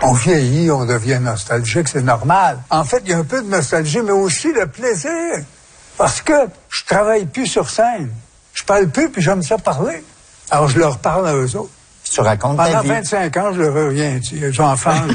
On vieillit, on devient nostalgique, c'est normal. En fait, il y a un peu de nostalgie, mais aussi le plaisir. Parce que je travaille plus sur scène. Je parle plus, puis j'aime ça parler. Alors, je leur parle à eux autres. Tu racontes ta Pendant vie. 25 ans, je leur reviens, j'en fange.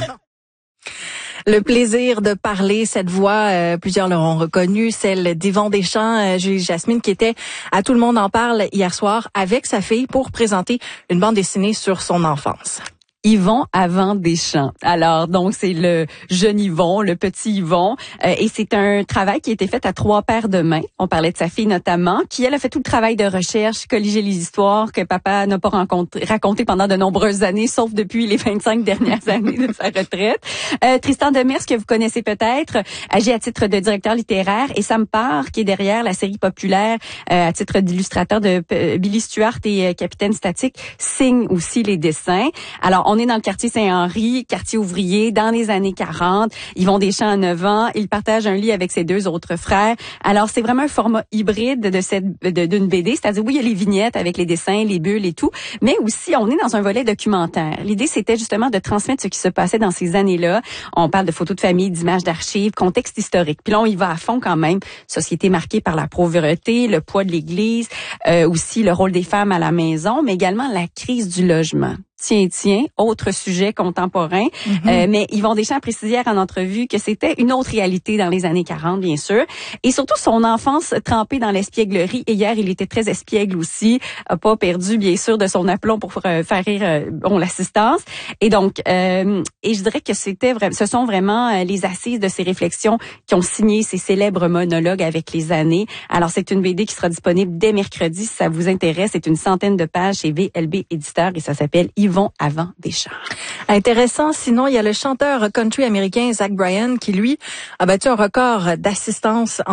Le plaisir de parler, cette voix, plusieurs l'auront reconnue, celle d'Yvon Deschamps, Julie Jasmine, qui était à Tout le monde en parle hier soir avec sa fille pour présenter une bande dessinée sur son enfance. Yvon avant Deschamps. Alors, donc, c'est le jeune Yvon, le petit Yvon. Et c'est un travail qui a été fait à 3 paires de mains. On parlait de sa fille notamment, qui, elle, a fait tout le travail de recherche, colliger les histoires que papa n'a pas raconté pendant de nombreuses années, sauf depuis les 25 dernières années de sa retraite. Tristan Demers, que vous connaissez peut-être, agit à titre de directeur littéraire, et Sam Parr, qui est derrière la série populaire, à titre d'illustrateur de Billy Stuart et Capitaine Statique, signe aussi les dessins. Alors, on est dans le quartier Saint-Henri, quartier ouvrier, dans les années 40. Yvon Deschamps a 9 ans. Il partage un lit avec ses 2 autres frères. Alors, c'est vraiment un format hybride d'une BD. C'est-à-dire, oui, il y a les vignettes avec les dessins, les bulles et tout, mais aussi, on est dans un volet documentaire. L'idée, c'était justement de transmettre ce qui se passait dans ces années-là. On parle de photos de famille, d'images d'archives, contexte historique. Puis là, on y va à fond quand même. Société marquée par la pauvreté, le poids de l'Église, aussi le rôle des femmes à la maison, mais également la crise du logement. Tiens, autre sujet contemporain. Mais Yvon Deschamps précisait hier en entrevue que c'était une autre réalité dans les années 40, bien sûr. Et surtout, son enfance trempée dans l'espièglerie. Et hier, il était très espiègle aussi. A pas perdu, bien sûr, de son aplomb pour faire rire l'assistance. Et donc, et je dirais que ce sont vraiment les assises de ces réflexions qui ont signé ces célèbres monologues avec les années. Alors, c'est une BD qui sera disponible dès mercredi, si ça vous intéresse. C'est une centaine de pages chez VLB Éditeur et ça s'appelle Yvon avant Deschamps. Intéressant. Sinon, il y a le chanteur country américain Zach Bryan qui, lui, a battu un record d'assistance